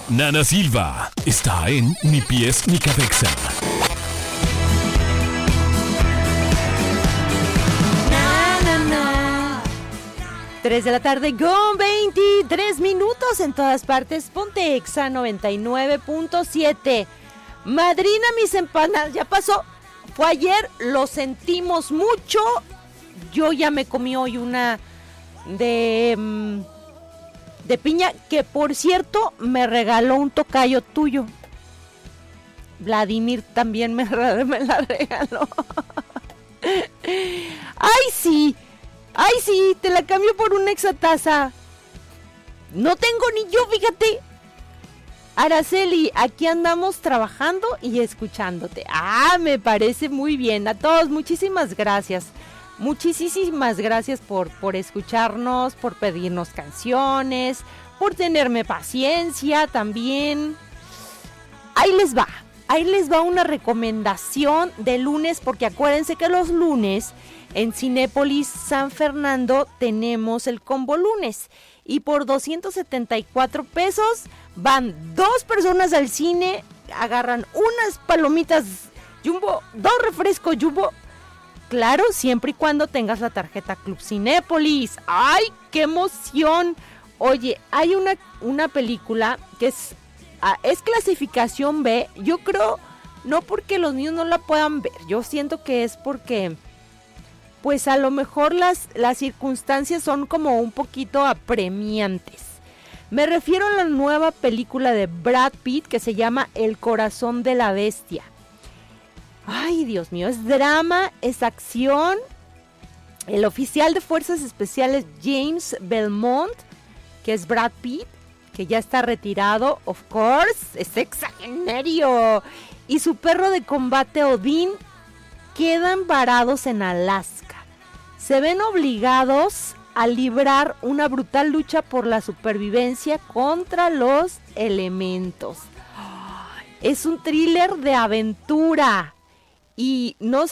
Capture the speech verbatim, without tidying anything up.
Nana Silva está en Ni Pies ni Cabeza. tres de la tarde con veintitrés minutos en todas partes. Ponte Exa noventa y nueve punto siete. Madrina, mis empanadas, ya pasó. Fue ayer, lo sentimos mucho. Yo ya me comí hoy una de, de piña, que por cierto me regaló un tocayo tuyo. Vladimir también me, me la regaló. ¡Ay, sí! ¡Ay, sí! Te la cambio por una exataza. No tengo ni yo, fíjate. Araceli, aquí andamos trabajando y escuchándote. Ah, me parece muy bien. A todos, muchísimas gracias. Muchísimas gracias por, por escucharnos, por pedirnos canciones, por tenerme paciencia también. Ahí les va. Ahí les va una recomendación de lunes, porque acuérdense que los lunes en Cinépolis San Fernando tenemos el combo lunes. Y por doscientos setenta y cuatro pesos van dos personas al cine, agarran unas palomitas Jumbo, dos refrescos Jumbo. Claro, siempre y cuando tengas la tarjeta Club Cinépolis. ¡Ay, qué emoción! Oye, hay una, una película que es... es clasificación B. Yo creo, no porque los niños no la puedan ver, yo siento que es porque pues a lo mejor las, las circunstancias son como un poquito apremiantes. Me refiero a la nueva película de Brad Pitt que se llama El corazón de la bestia. Ay, Dios mío, es drama, es acción. El oficial de fuerzas especiales James Belmont, que es Brad Pitt, que ya está retirado, of course, es exagenario, y su perro de combate Odín quedan varados en Alaska. Se ven obligados a librar una brutal lucha por la supervivencia contra los elementos. Es un thriller de aventura y no